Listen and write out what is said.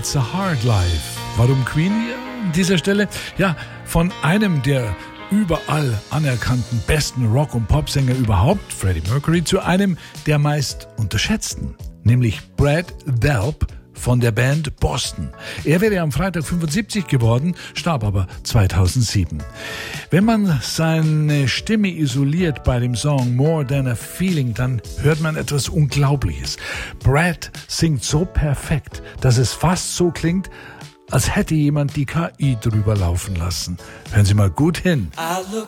It's a Hard Life. Warum Queen hier an dieser Stelle? Ja, von einem der überall anerkannten besten Rock- und Popsänger überhaupt, Freddie Mercury, zu einem der meist unterschätzten, nämlich Brad Delp von der Band Boston. Er wäre am Freitag 75 geworden, starb aber 2007. Wenn man seine Stimme isoliert bei dem Song More Than a Feeling, dann hört man etwas Unglaubliches. Brad singt so perfekt, dass es fast so klingt, als hätte jemand die KI drüber laufen lassen. Hören Sie mal gut hin.